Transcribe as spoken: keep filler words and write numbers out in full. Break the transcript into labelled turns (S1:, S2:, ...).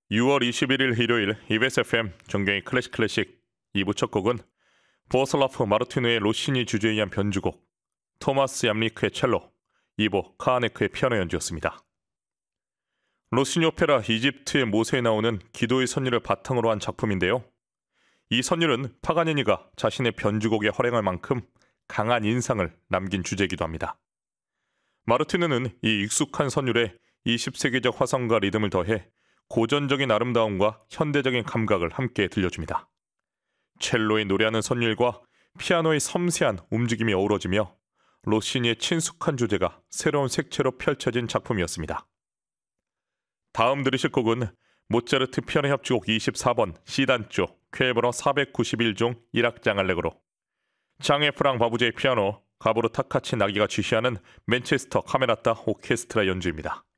S1: 유월 이십일일 일요일 이비에스 에프엠 정경의 클래식 클래식 이 부 첫 곡은 보슬라프 마르티노의 로시니 주제에 의한 변주곡, 토마스 얌리크의 첼로, 이보 카하네크의 피아노 연주였습니다. 로시니 오페라 이집트의 모세에 나오는 기도의 선율을 바탕으로 한 작품인데요. 이 선율은 파가니니가 자신의 변주곡에 활용할 만큼 강한 인상을 남긴 주제이기도 합니다. 마르티노는 이 익숙한 선율에 이십 세기적 화성과 리듬을 더해 고전적인 아름다움과 현대적인 감각을 함께 들려줍니다. 첼로의 노래하는 선율과 피아노의 섬세한 움직임이 어우러지며 로시니의 친숙한 주제가 새로운 색채로 펼쳐진 작품이었습니다. 다음 들으실 곡은 모차르트 피아노 협주곡 이십사 번 C단조 쾌버러 사백구십일 종 일 악장 알레그로, 장에 프랑 바부제의 피아노, 가브로 타카치 나기가 지휘하는 맨체스터 카메라타 오케스트라 연주입니다.